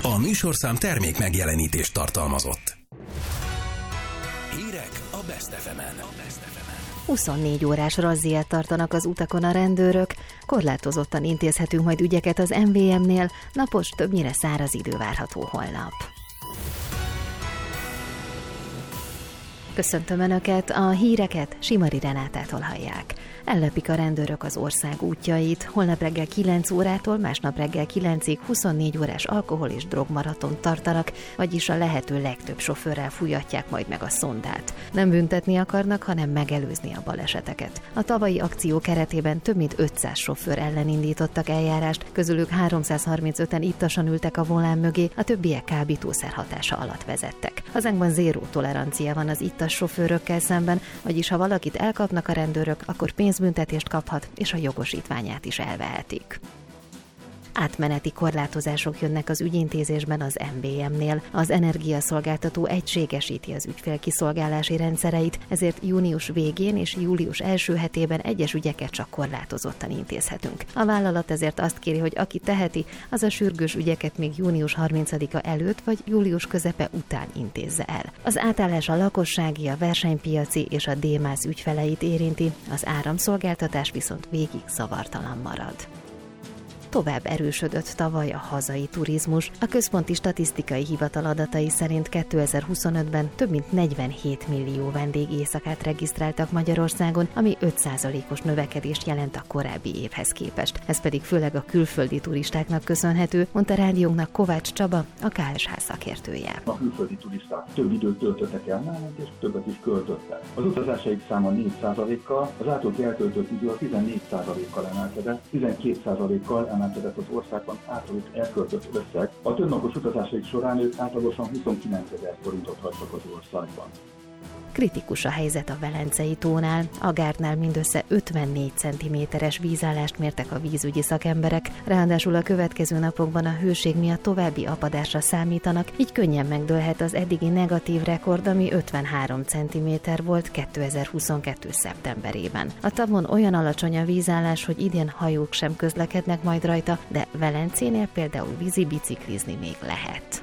A műsorszám termék megjelenítést tartalmazott. Hírek a Best FM-en. 24 órás razziát tartanak az utakon a rendőrök, korlátozottan intézhetünk majd ügyeket az MVM-nél, napos, többnyire száraz idő várható holnap. Köszöntöm Önöket, a híreket Simari Renátától hallják. Ellepik a rendőrök az ország útjait. Holnap reggel 9 órától, másnap reggel 9-ig 24 órás alkohol- és drogmaraton tartanak, vagyis a lehető legtöbb sofőrrel fújatják majd meg a szondát. Nem büntetni akarnak, hanem megelőzni a baleseteket. A tavalyi akció keretében több mint 500 sofőr ellen indítottak eljárást, közülük 335-en ittasan ültek a volán mögé, a többiek kábítószer hatása alatt vezettek. Hazánkban zéró tolerancia van az ittas sofőrökkel szemben, vagyis ha valakit elkapnak a rendőrök, akkor pénzbüntetést kaphat, és a jogosítványát is elvehetik. Átmeneti korlátozások jönnek az ügyintézésben az MVM-nél. Az energiaszolgáltató egységesíti az ügyfélkiszolgálási rendszereit, ezért június végén és július első hetében egyes ügyeket csak korlátozottan intézhetünk. A vállalat ezért azt kéri, hogy aki teheti, az a sürgős ügyeket még június 30-a előtt vagy július közepe után intézze el. Az átállás a lakossági, a versenypiaci és a D-MÁZ ügyfeleit érinti, az áramszolgáltatás viszont végig zavartalan marad. Tovább erősödött tavaly a hazai turizmus. A Központi Statisztikai Hivatal adatai szerint 2025-ben több mint 47 millió vendégéjszakát regisztráltak Magyarországon, ami 5%-os növekedést jelent a korábbi évhez képest. Ez pedig főleg a külföldi turistáknak köszönhető, mondta rádiónknak Kovács Csaba, a KSH szakértője. A külföldi turisták több időt töltöttek el nálunk, és többet is költöttek. Az utazásaik száma 4%-kal, az általuk eltöltött idő a 14%-kal emelkedett, 12%-kal emelkedett az országban általuk elköltött összeg. A többnapos utazásaik során ők átlagosan 29 000 forintot hagytak az országban. Kritikus a helyzet a Velencei tónál. A Gárdnál mindössze 54 cm-es vízállást mértek a vízügyi szakemberek, ráadásul a következő napokban a hőség miatt további apadásra számítanak, így könnyen megdőlhet az eddigi negatív rekord, ami 53 cm volt 2022. szeptemberében. A tavon olyan alacsony a vízállás, hogy idén hajók sem közlekednek majd rajta, de Velencénél például vízi biciklizni még lehet.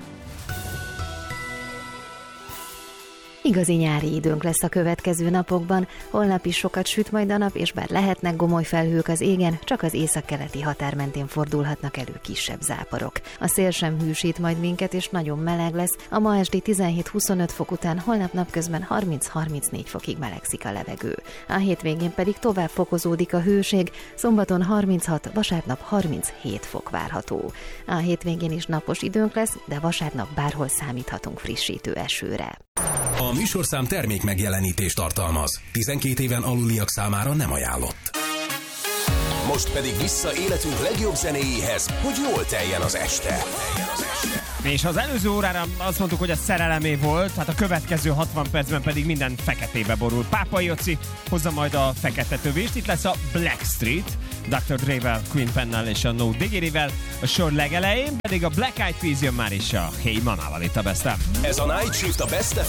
Igazi nyári időnk lesz a következő napokban, holnap is sokat süt majd a nap, és bár lehetnek gomoly felhők az égen, csak az északkeleti határ mentén fordulhatnak elő kisebb záporok. A szél sem hűsít majd minket, és nagyon meleg lesz, a ma esti 17-25 fok után holnap napközben 30-34 fokig melegszik a levegő. A hétvégén pedig tovább fokozódik a hőség, szombaton 36, vasárnap 37 fok várható. A hétvégén is napos időnk lesz, de vasárnap bárhol számíthatunk frissítő esőre. A műsorszám termék megjelenítést tartalmaz. 12 éven aluliak számára nem ajánlott. Most pedig vissza életünk legjobb zenéjéhez, hogy jól teljen az este. És az előző órára azt mondtuk, hogy a szerelemé volt, hát a következő 60 percben pedig minden feketébe borul. Pápai Jóci hozza majd a fekete tövést, itt lesz a Blackstreet, Dr. Dre-vel, Queen Pennel és a No Diggity-vel, a sor legelején pedig a Black Eyed Peas jön már is a Hey Mamával itt a Best FM. Ez a Night Shift a Best